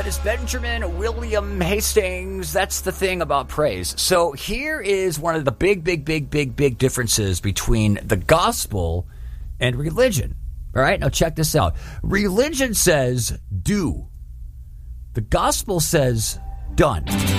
is Benjamin William Hastings. That's the thing about praise. So here is one of the big differences between the gospel and religion. All right, now check this out. Religion says do. The gospel says done.